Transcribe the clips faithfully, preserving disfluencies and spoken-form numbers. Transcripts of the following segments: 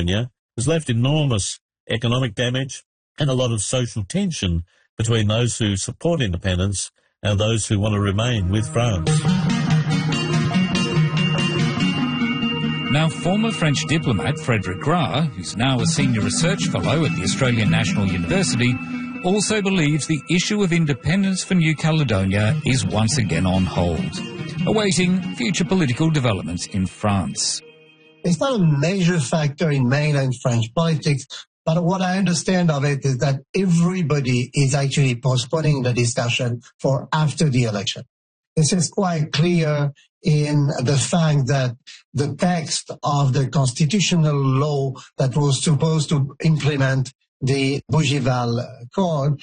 Caledonia has left enormous economic damage and a lot of social tension between those who support independence and those who want to remain with France. Now, former French diplomat Frédéric Grard, who's now a senior research fellow at the Australian National University, also believes the issue of independence for New Caledonia is once again on hold, awaiting future political developments in France. It's not a major factor in mainland French politics, but what I understand of it is that everybody is actually postponing the discussion for after the election. This is quite clear in the fact that the text of the constitutional law that was supposed to implement the Bougival Code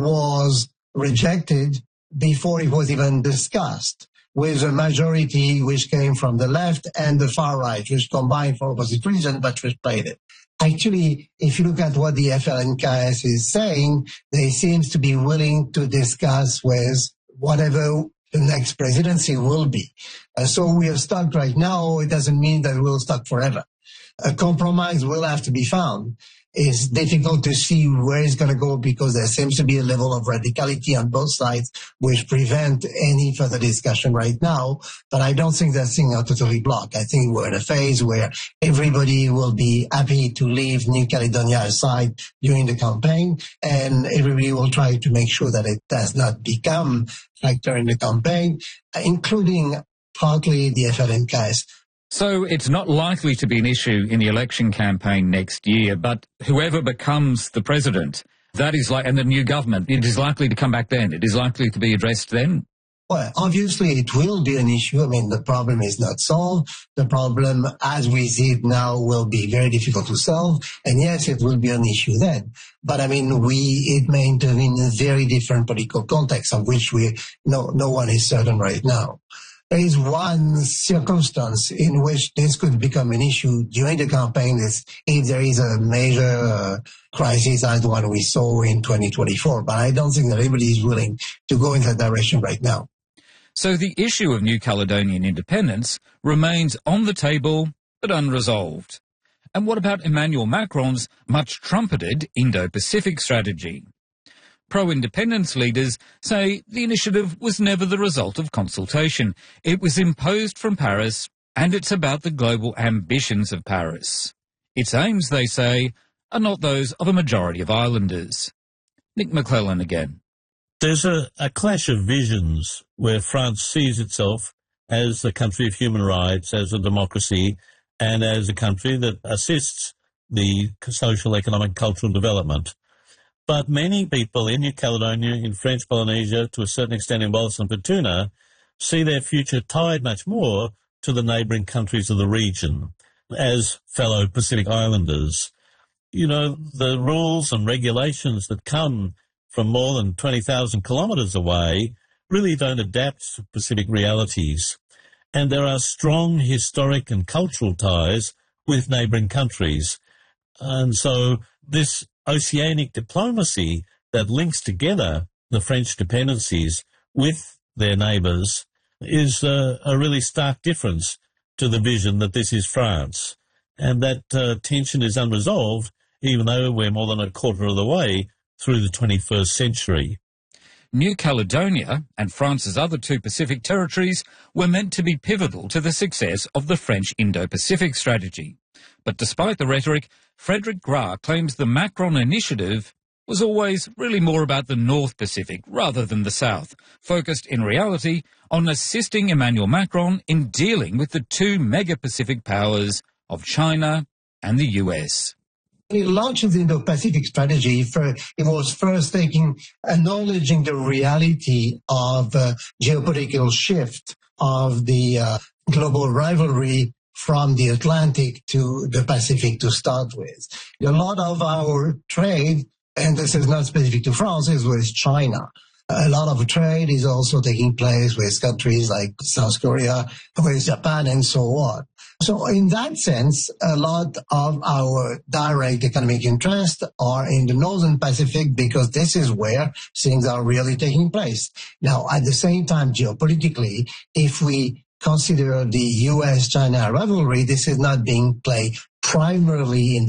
was rejected before it was even discussed, with a majority which came from the left and the far right, which combined for opposite reasons, but which played it. Actually, if you look at what the F L N K S is saying, they seem to be willing to discuss with whatever the next presidency will be. Uh, so we are stuck right now. It doesn't mean that we'll stuck forever. A compromise will have to be found. It's difficult to see where it's going to go because there seems to be a level of radicality on both sides which prevent any further discussion right now. But I don't think that things are totally blocked. I think we're in a phase where everybody will be happy to leave New Caledonia aside during the campaign, and everybody will try to make sure that it does not become a factor in the campaign, including partly the F L N K S. So it's not likely to be an issue in the election campaign next year, but whoever becomes the president, that is like, and the new government, it is likely to come back then. It is likely to be addressed then. Well, obviously it will be an issue. I mean, the problem is not solved. The problem, as we see it now, will be very difficult to solve. And yes, it will be an issue then. But I mean, we, it may intervene in a very different political context of which we, no, no one is certain right now. There is one circumstance in which this could become an issue during the campaign is if there is a major uh, crisis as the one we saw in twenty twenty-four. But I don't think that anybody is willing to go in that direction right now. So the issue of New Caledonian independence remains on the table but unresolved. And what about Emmanuel Macron's much trumpeted Indo-Pacific strategy? Pro-independence leaders say the initiative was never the result of consultation. It was imposed from Paris, and it's about the global ambitions of Paris. Its aims, they say, are not those of a majority of islanders. Nick McClellan again. There's a, a clash of visions where France sees itself as a country of human rights, as a democracy, and as a country that assists the social, economic, cultural development. But many people in New Caledonia, in French Polynesia, to a certain extent in Wallis and Futuna, see their future tied much more to the neighbouring countries of the region as fellow Pacific Islanders. You know, the rules and regulations that come from more than twenty thousand kilometres away really don't adapt to Pacific realities. And there are strong historic and cultural ties with neighbouring countries. And so this oceanic diplomacy that links together the French dependencies with their neighbours is uh, a really stark difference to the vision that this is France. And that uh, tension is unresolved, even though we're more than a quarter of the way through the twenty-first century. New Caledonia and France's other two Pacific territories were meant to be pivotal to the success of the French Indo-Pacific strategy. But despite the rhetoric, Frédéric Grard claims the Macron initiative was always really more about the North Pacific rather than the South, focused in reality on assisting Emmanuel Macron in dealing with the two mega-Pacific powers of China and the U S. When he launched the Indo-Pacific strategy, it was first taking, acknowledging the reality of uh, geopolitical shift of the uh, global rivalry from the Atlantic to the Pacific to start with. A lot of our trade, and this is not specific to France, is with China. A lot of trade is also taking place with countries like South Korea, with Japan, and so on. So in that sense, a lot of our direct economic interests are in the Northern Pacific because this is where things are really taking place. Now, at the same time, geopolitically, if we consider the U S China rivalry, this is not being played primarily in